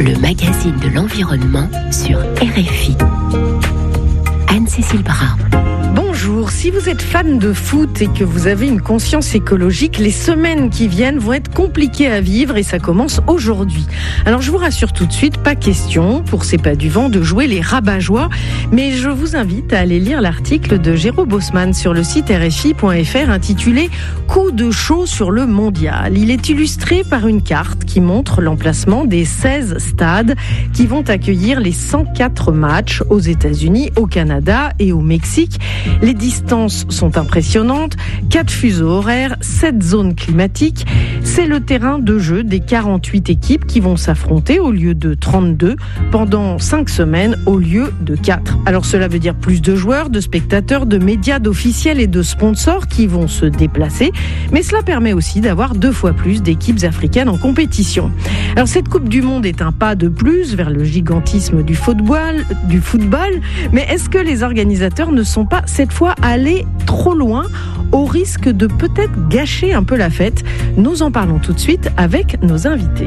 le magazine de l'environnement sur RFI. Anne-Cécile Bras. Bonjour, si vous êtes fan de foot et que vous avez une conscience écologique, les semaines qui viennent vont être compliquées à vivre et ça commence aujourd'hui. Alors je vous rassure tout de suite, pas question pour C'est pas du vent de jouer les rabat-joie, mais je vous invite à aller lire l'article de Jérôme Bosman sur le site rfi.fr intitulé « Coup de chaud sur le mondial ». Il est illustré par une carte qui montre l'emplacement des 16 stades qui vont accueillir les 104 matchs aux États-Unis, au Canada et au Mexique. Les distances sont impressionnantes, 4 fuseaux horaires, 7 zones climatiques. C'est le terrain de jeu des 48 équipes qui vont s'affronter au lieu de 32 pendant 5 semaines au lieu de 4. Alors cela veut dire plus de joueurs, de spectateurs, de médias, d'officiels et de sponsors qui vont se déplacer. Mais cela permet aussi d'avoir 2 fois plus d'équipes africaines en compétition. Alors cette Coupe du Monde est un pas de plus vers le gigantisme du football. Mais est-ce que les organisateurs ne sont pas cette fois aller trop loin au risque de peut-être gâcher un peu la fête? Nous en parlons tout de suite avec nos invités.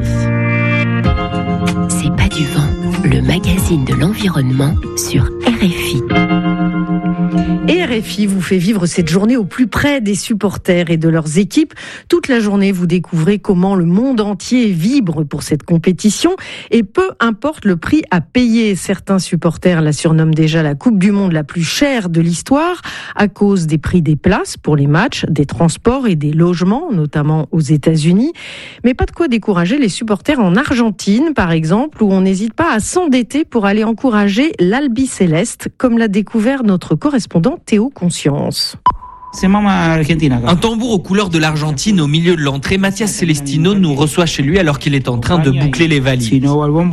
C'est pas du vent, le magazine de l'environnement sur RFI. Et RFI vous fait vivre cette journée au plus près des supporters et de leurs équipes. Toute la journée, vous découvrez comment le monde entier vibre pour cette compétition et peu importe le prix à payer. Certains supporters la surnomment déjà la Coupe du Monde la plus chère de l'histoire à cause des prix des places pour les matchs, des transports et des logements, notamment aux États-Unis. Mais pas de quoi décourager les supporters en Argentine, par exemple, où on n'hésite pas à s'endetter pour aller encourager l'Albicéleste, comme l'a découvert notre correspondant Théo Conscience. Un tambour aux couleurs de l'Argentine au milieu de l'entrée, Mathias Celestino nous reçoit chez lui alors qu'il est en train de boucler les valises. Je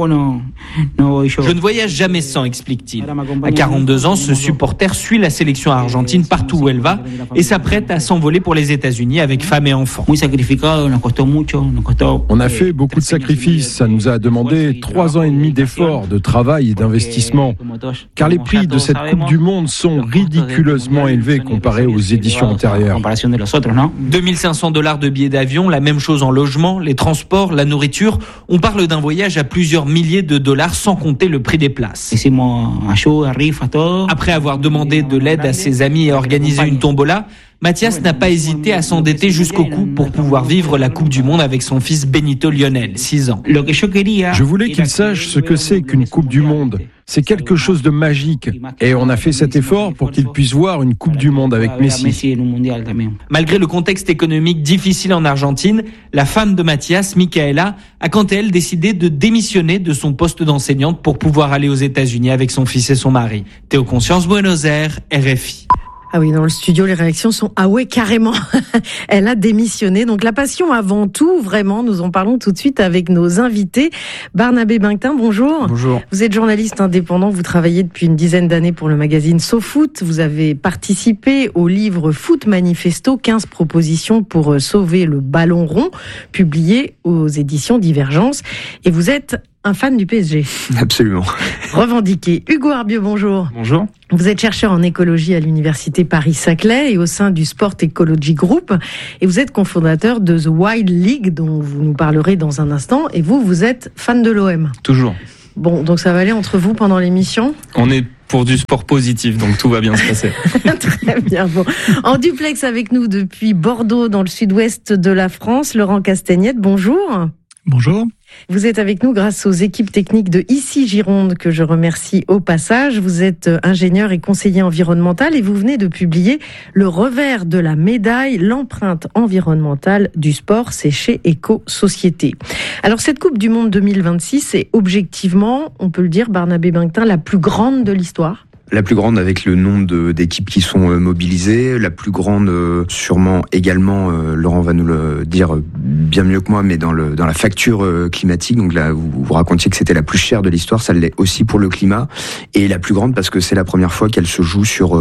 ne voyage jamais sans, explique-t-il. À 42 ans, ce supporter suit la sélection argentine partout où elle va et s'apprête à s'envoler pour les États-Unis avec femme et enfants. On a fait beaucoup de sacrifices, ça nous a demandé 3 ans et demi d'efforts, de travail et d'investissement. Car les prix de cette Coupe du Monde sont ridiculeusement élevés comparés aux éditions antérieures. $2 500 de billets d'avion, la même chose en logement, les transports, la nourriture. On parle d'un voyage à plusieurs milliers de dollars sans compter le prix des places. Après avoir demandé de l'aide à ses amis et organisé une tombola, Mathias n'a pas hésité à s'endetter jusqu'au cou pour pouvoir vivre la Coupe du Monde avec son fils Benito Lionel, 6 ans. Je voulais qu'il sache ce que c'est qu'une Coupe du Monde. C'est quelque chose de magique. Et on a fait cet effort pour qu'il puisse voir une Coupe du Monde avec Messi. Malgré le contexte économique difficile en Argentine, la femme de Mathias, Micaela, a quant à elle décidé de démissionner de son poste d'enseignante pour pouvoir aller aux États-Unis avec son fils et son mari. Théo Conscience, Buenos Aires, RFI. Ah oui, dans le studio, les réactions sont « Ah ouais, carrément !» Elle a démissionné. Donc la passion avant tout, vraiment, nous en parlons tout de suite avec nos invités. Barnabé Binquetin, bonjour. Bonjour. Vous êtes journaliste indépendant, vous travaillez depuis une dizaine d'années pour le magazine SoFoot. Vous avez participé au livre Foot Manifesto, 15 propositions pour sauver le ballon rond, publié aux éditions Divergence. Et vous êtes un fan du PSG. Absolument. Revendiqué. Hugo Arbieu, bonjour. Bonjour. Vous êtes chercheur en écologie à l'université Paris-Saclay et au sein du Sport Ecology Group. Et vous êtes cofondateur de The Wild League, dont vous nous parlerez dans un instant. Et vous êtes fan de l'OM. Toujours. Bon, donc ça va aller entre vous pendant l'émission ? On est pour du sport positif, donc tout va bien se passer. Très bien. Bon. En duplex avec nous depuis Bordeaux, dans le sud-ouest de la France, Laurent Castagnette, bonjour. Bonjour. Vous êtes avec nous grâce aux équipes techniques de ICI Gironde, que je remercie au passage. Vous êtes ingénieur et conseiller environnemental et vous venez de publier le revers de la médaille, l'empreinte environnementale du sport, c'est chez Éco-Société. Alors cette Coupe du Monde 2026 est objectivement, on peut le dire, Barnabé Binquetin, la plus grande de l'histoire. La plus grande avec le nombre d'équipes qui sont mobilisées, la plus grande sûrement également, Laurent va nous le dire bien mieux que moi, mais dans la facture climatique. Donc là, vous racontiez que c'était la plus chère de l'histoire, ça l'est aussi pour le climat, et la plus grande parce que c'est la première fois qu'elle se joue sur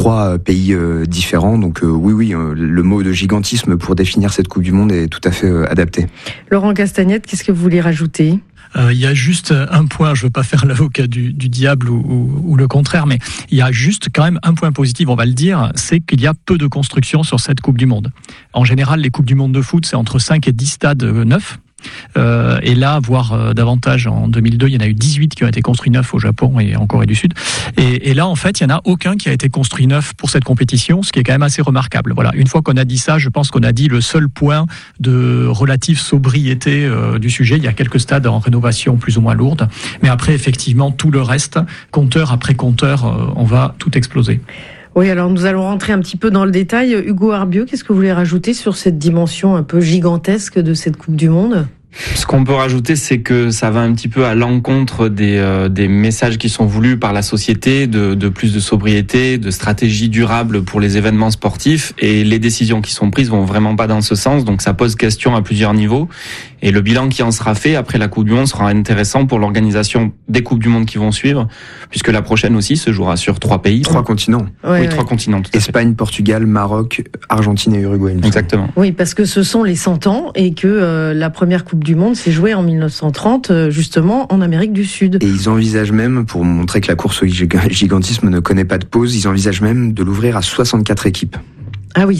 3 pays différents. Donc oui, le mot de gigantisme pour définir cette Coupe du Monde est tout à fait adapté. Laurent Castagnette, qu'est-ce que vous voulez rajouter ? Il y a juste un point, je veux pas faire l'avocat du diable ou le contraire, mais il y a juste quand même un point positif, on va le dire, c'est qu'il y a peu de construction sur cette Coupe du Monde. En général, les Coupes du Monde de foot, c'est entre 5 et 10 stades neufs. Et là, voire davantage en 2002, il y en a eu 18 qui ont été construits neufs au Japon et en Corée du Sud. Et là, en fait, il n'y en a aucun qui a été construit neuf pour cette compétition, ce qui est quand même assez remarquable. Voilà. Une fois qu'on a dit ça, je pense qu'on a dit le seul point de relative sobriété du sujet. Il y a quelques stades en rénovation plus ou moins lourde. Mais après, effectivement, tout le reste, compteur après compteur, on va tout exploser. Oui, alors nous allons rentrer un petit peu dans le détail. Hugo Arbieu, qu'est-ce que vous voulez rajouter sur cette dimension un peu gigantesque de cette Coupe du Monde ? Ce qu'on peut rajouter, c'est que ça va un petit peu à l'encontre des messages qui sont voulus par la société de plus de sobriété, de stratégie durable pour les événements sportifs, et les décisions qui sont prises vont vraiment pas dans ce sens, donc ça pose question à plusieurs niveaux. Et le bilan qui en sera fait après la Coupe du Monde sera intéressant pour l'organisation des Coupes du Monde qui vont suivre, puisque la prochaine aussi se jouera sur 3 pays. 3 continents. Oui, 3 continents. Tout à fait. Espagne, Portugal, Maroc, Argentine et Uruguay. Exactement. Oui, parce que ce sont les 100 ans et que la première Coupe du Monde s'est jouée en 1930, justement, en Amérique du Sud. Et ils envisagent même, pour montrer que la course au gigantisme ne connaît pas de pause, ils envisagent même de l'ouvrir à 64 équipes. Ah oui,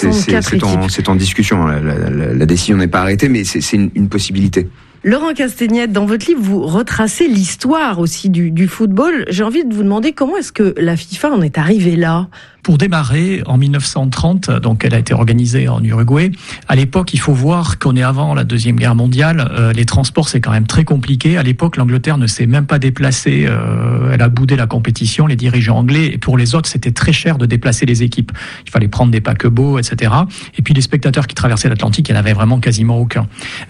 64 équipes. C'est en discussion, la décision n'est pas arrêtée, mais c'est une possibilité. Laurent Castagnette, dans votre livre, vous retracez l'histoire aussi du football. J'ai envie de vous demander comment est-ce que la FIFA en est arrivée là ? Pour démarrer, en 1930, donc elle a été organisée en Uruguay. À l'époque, il faut voir qu'on est avant la Deuxième Guerre mondiale. Les transports, c'est quand même très compliqué. À l'époque, l'Angleterre ne s'est même pas déplacée. Elle a boudé la compétition, les dirigeants anglais. Et pour les autres, c'était très cher de déplacer les équipes. Il fallait prendre des paquebots, etc. Et puis les spectateurs qui traversaient l'Atlantique, il n'y en avait vraiment quasiment aucun.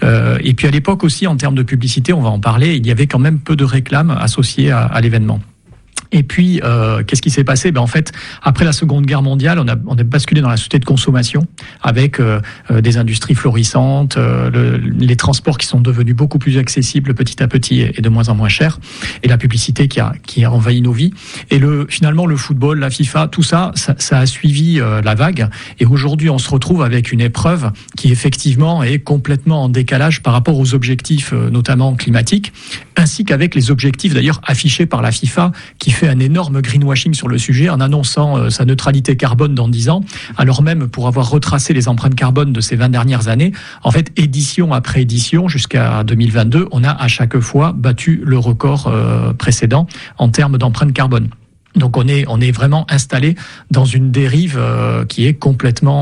Et puis à l'époque aussi, en termes de publicité, on va en parler, il y avait quand même peu de réclames associées à l'événement. Et puis, qu'est-ce qui s'est passé ? En fait, après la Seconde Guerre mondiale, on a basculé dans la société de consommation avec des industries florissantes, les transports qui sont devenus beaucoup plus accessibles petit à petit et de moins en moins chers, et la publicité qui a envahi nos vies. Et finalement, le football, la FIFA, tout ça a suivi la vague. Et aujourd'hui, on se retrouve avec une épreuve qui effectivement est complètement en décalage par rapport aux objectifs, notamment climatiques, ainsi qu'avec les objectifs d'ailleurs affichés par la FIFA, qui fait un énorme greenwashing sur le sujet en annonçant sa neutralité carbone dans 10 ans, alors même pour avoir retracé les empreintes carbone de ces 20 dernières années, en fait, édition après édition, jusqu'à 2022, on a à chaque fois battu le record précédent en termes d'empreintes carbone. Donc on est vraiment installé dans une dérive qui est complètement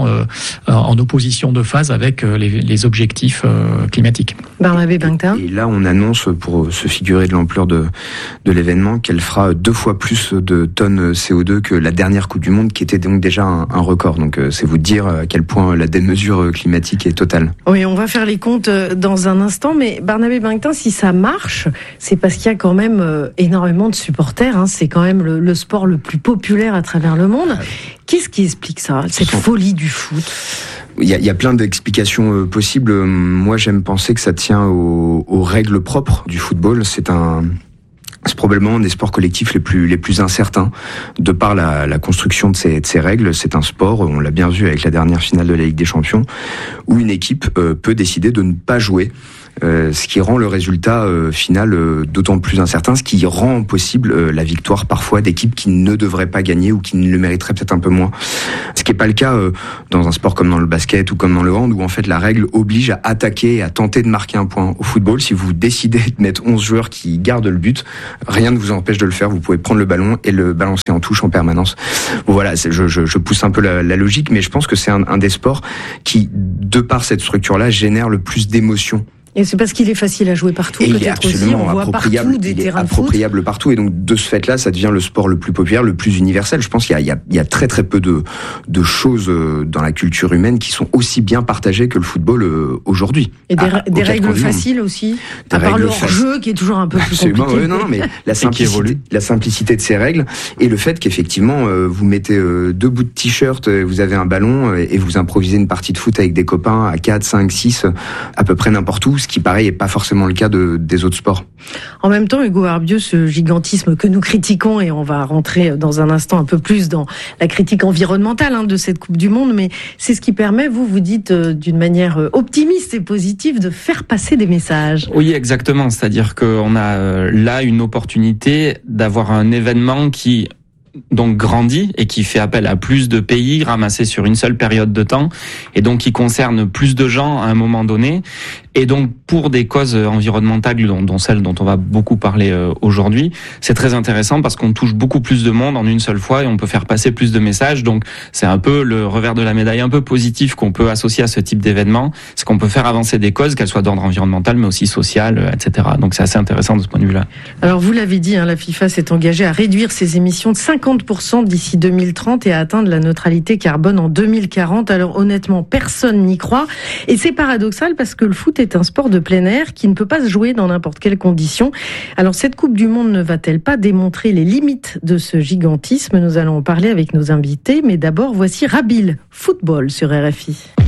en opposition de phase avec les objectifs climatiques. Barnabé Bengta. Et là, on annonce, pour se figurer de l'ampleur de l'événement, qu'elle fera 2 fois plus de tonnes CO2 que la dernière Coupe du Monde, qui était donc déjà un record. Donc c'est vous dire à quel point la démesure climatique est totale. Oui, on va faire les comptes dans un instant, mais Barnabé Bengta, si ça marche, c'est parce qu'il y a quand même énormément de supporters. C'est quand même le sport le plus populaire à travers le monde. Qu'est-ce qui explique ça, cette folie du foot ? Il y a plein d'explications possibles. Moi, j'aime penser que ça tient aux règles propres du football. C'est probablement un des sports collectifs les plus incertains de par la construction de ces règles. C'est un sport, on l'a bien vu avec la dernière finale de la Ligue des Champions, où une équipe peut décider de ne pas jouer. Ce qui rend le résultat final d'autant plus incertain, ce qui rend possible la victoire parfois d'équipes qui ne devraient pas gagner ou qui ne le mériteraient peut-être un peu moins. Ce qui n'est pas le cas dans un sport comme dans le basket ou comme dans le hand, où en fait la règle oblige à attaquer et à tenter de marquer un point. Au football, si vous décidez de mettre 11 joueurs qui gardent le but, rien ne vous empêche de le faire. Vous pouvez prendre le ballon et le balancer en touche en permanence. Bon, voilà, je pousse un peu la logique, mais je pense que c'est un des sports qui, de par cette structure-là, génère le plus d'émotions. Et c'est parce qu'il est facile à jouer partout, et peut-être il est absolument aussi, on voit partout des terrains de foot. Appropriable partout, et donc de ce fait-là, ça devient le sport le plus populaire, le plus universel. Je pense qu'il y a très très peu de choses dans la culture humaine qui sont aussi bien partagées que le football aujourd'hui. Et des règles faciles aussi, à part le hors-jeu qui est toujours un peu plus compliqué. Oui, non, mais la simplicité de ces règles, et le fait qu'effectivement, vous mettez 2 bouts de t-shirt, vous avez un ballon, et vous improvisez une partie de foot avec des copains à 4, 5, 6, à peu près n'importe où, ce qui pareil n'est pas forcément le cas des autres sports. En même temps, Hugo Arbieu, ce gigantisme que nous critiquons, et on va rentrer dans un instant un peu plus dans la critique environnementale de cette Coupe du Monde, mais c'est ce qui permet, vous dites d'une manière optimiste et positive, de faire passer des messages. Oui, exactement. C'est-à-dire qu'on a là une opportunité d'avoir un événement qui donc grandit et qui fait appel à plus de pays ramassés sur une seule période de temps et donc qui concerne plus de gens à un moment donné. Et donc, pour des causes environnementales, dont celle dont on va beaucoup parler aujourd'hui, c'est très intéressant parce qu'on touche beaucoup plus de monde en une seule fois et on peut faire passer plus de messages. Donc, c'est un peu le revers de la médaille un peu positif qu'on peut associer à ce type d'événement. C'est qu'on peut faire avancer des causes, qu'elles soient d'ordre environnemental, mais aussi social, etc. Donc, c'est assez intéressant de ce point de vue-là. Alors, vous l'avez dit, la FIFA s'est engagée à réduire ses émissions de 50% d'ici 2030 et à atteindre la neutralité carbone en 2040. Alors, honnêtement, personne n'y croit. Et c'est paradoxal parce que le foot est un sport de plein air qui ne peut pas se jouer dans n'importe quelle condition. Alors cette Coupe du Monde ne va-t-elle pas démontrer les limites de ce gigantisme ? Nous allons en parler avec nos invités, mais d'abord voici Rabil, football sur RFI.